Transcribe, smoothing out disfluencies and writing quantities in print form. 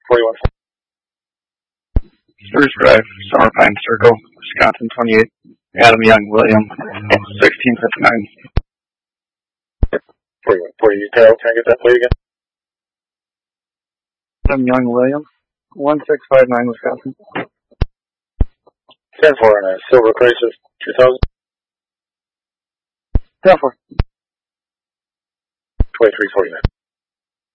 41. Spruce Drive, Summer Pine Circle, Wisconsin 28. Adam Young, William, 1659. 41. For you, Carol, can I get that plate again? Adam Young, William, 1659, Wisconsin. 10-4 on a Silver Chrysler 2000. 10-4. 2349.